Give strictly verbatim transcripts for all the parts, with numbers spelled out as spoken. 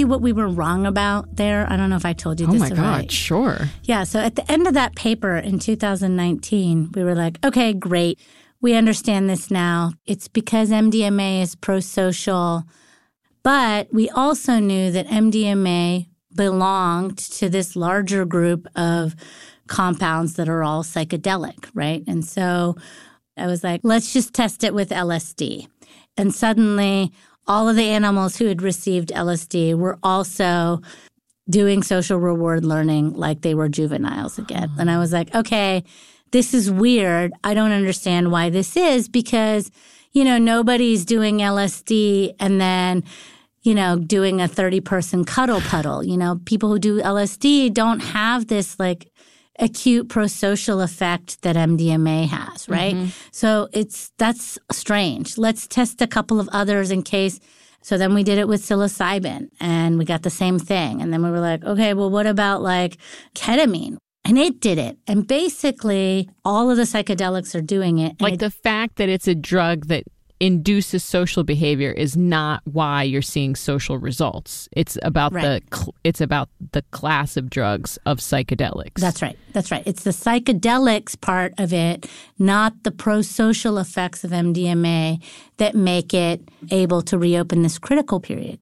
you what we were wrong about there? I don't know if I told you this. Oh my right. God, sure. Yeah, so at the end of that paper in two thousand nineteen, we were like, okay, great. We understand this now. It's because M D M A is pro-social. But we also knew that M D M A belonged to this larger group of compounds that are all psychedelic, right? And so I was like, let's just test it with L S D. And suddenly, all of the animals who had received L S D were also doing social reward learning like they were juveniles again. And I was like, okay, this is weird. I don't understand why this is because, you know, nobody's doing L S D and then, you know, doing a thirty-person cuddle puddle. You know, people who do L S D don't have this, like, acute prosocial effect that M D M A has, right? Mm-hmm. So it's that's strange. Let's test a couple of others in case. So then we did it with psilocybin and we got the same thing. And then we were like, okay, well, what about like ketamine? And it did it. And basically all of the psychedelics are doing it. Like it, the fact that it's a drug that induces social behavior is not why you're seeing social results. It's about right. the cl- it's about the class of drugs of psychedelics. That's right. That's right. It's the psychedelics part of it, not the pro-social effects of M D M A that make it able to reopen this critical period.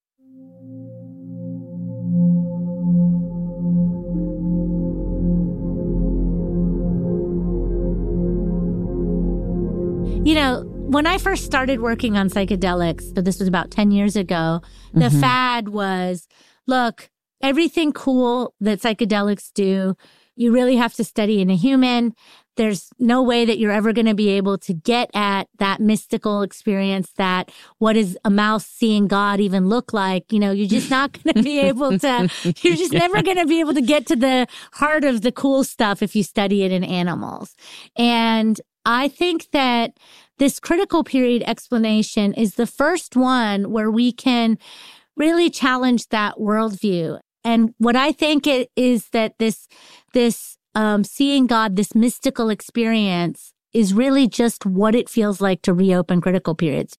You know, when I first started working on psychedelics, so this was about ten years ago, the mm-hmm. fad was, look, everything cool that psychedelics do, you really have to study in a human. There's no way that you're ever going to be able to get at that mystical experience, that what does a mouse seeing God even look like? You know, you're just not going to be able to, you're just yeah. never going to be able to get to the heart of the cool stuff if you study it in animals. And I think that this critical period explanation is the first one where we can really challenge that worldview. And what I think it is that this, this um, seeing God, this mystical experience is really just what it feels like to reopen critical periods.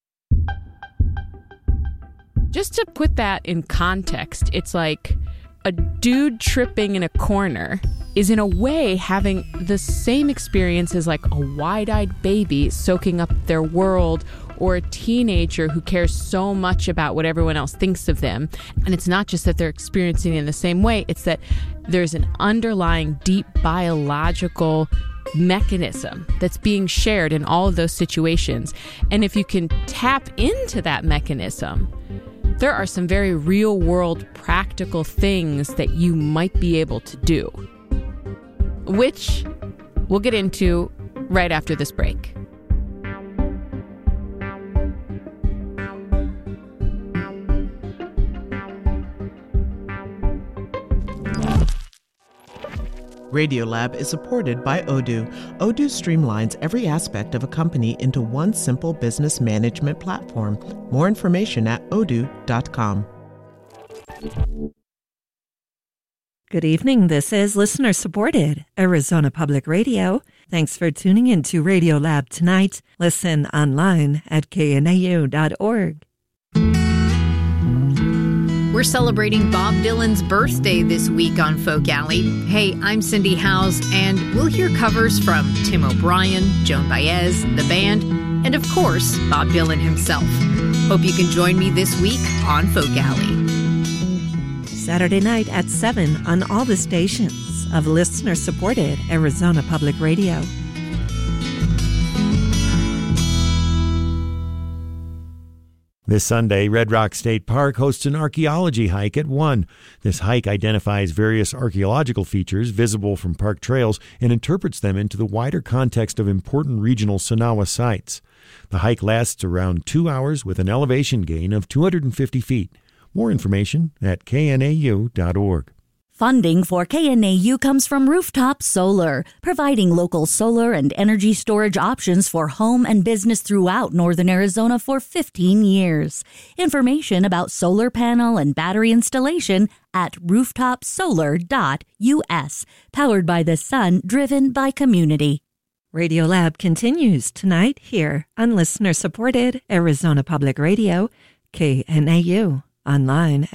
Just to put that in context, it's like a dude tripping in a corner is in a way having the same experience as like a wide-eyed baby soaking up their world, or a teenager who cares so much about what everyone else thinks of them. And it's not just that they're experiencing it in the same way, it's that there's an underlying deep biological mechanism that's being shared in all of those situations. And if you can tap into that mechanism, there are some very real-world practical things that you might be able to do, which we'll get into right after this break. Radiolab is supported by Odoo. Odoo streamlines every aspect of a company into one simple business management platform. More information at odoo dot com. Good evening. This is listener-supported Arizona Public Radio. Thanks for tuning in to Radiolab tonight. Listen online at k n a u dot org. We're celebrating Bob Dylan's birthday this week on Folk Alley. Hey, I'm Cindy Howes, and we'll hear covers from Tim O'Brien, Joan Baez, the band, and of course, Bob Dylan himself. Hope you can join me this week on Folk Alley. Saturday night at seven on all the stations of listener-supported Arizona Public Radio. This Sunday, Red Rock State Park hosts an archaeology hike at one. This hike identifies various archaeological features visible from park trails and interprets them into the wider context of important regional Sonawa sites. The hike lasts around two hours with an elevation gain of two hundred fifty feet. More information at k n a u dot org. Funding for K N A U comes from Rooftop Solar, providing local solar and energy storage options for home and business throughout northern Arizona for fifteen years. Information about solar panel and battery installation at rooftop solar dot u s. Powered by the sun, driven by community. Radiolab continues tonight here on listener-supported Arizona Public Radio, K N A U, online